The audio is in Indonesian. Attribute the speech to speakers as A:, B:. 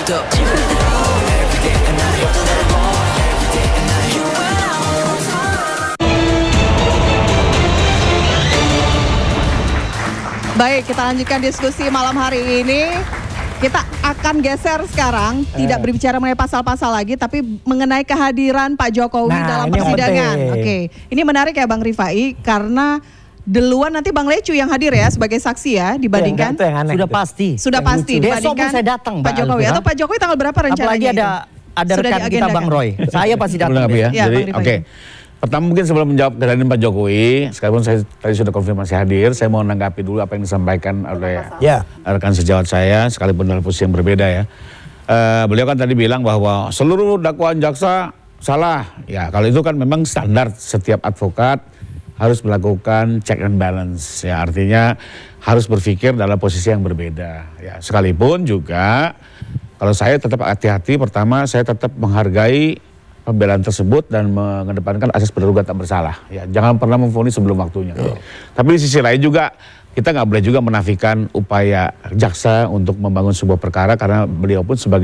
A: Baik, kita lanjutkan diskusi malam hari ini. Kita akan geser sekarang, tidak berbicara mengenai pasal-pasal lagi, tapi mengenai kehadiran Pak Jokowi dalam persidangan. Oke, ini menarik ya Bang Rifai, karena duluan nanti Bang Lecu yang hadir ya sebagai saksi ya, dibandingkan.
B: Sudah pasti.
A: Sudah pasti dibandingkan
B: saya datang
A: Pak Jokowi. Atau Pak Jokowi tanggal berapa rencananya?
B: Apalagi ada rekan kita Bang Roy. Saya pasti datang.
A: Ya,
C: jadi oke. Pertama mungkin sebelum menjawab kehadiran Pak Jokowi, sekalipun saya tadi sudah konfirmasi hadir, saya mau menanggapi dulu apa yang disampaikan oleh rekan sejawat saya, sekalipun dalam posisi yang berbeda ya. Beliau kan tadi bilang bahwa seluruh dakwaan jaksa salah. Ya kalau itu kan memang standar setiap advokat harus melakukan check and balance. Ya artinya harus berpikir dalam posisi yang berbeda. Ya sekalipun juga kalau saya tetap hati-hati, pertama saya tetap menghargai pembelaan tersebut dan mengedepankan asas praduga tak bersalah. Ya, jangan pernah memvonis sebelum waktunya. Tapi di sisi lain juga kita nggak boleh juga menafikan upaya jaksa untuk membangun sebuah perkara karena beliau pun sebagai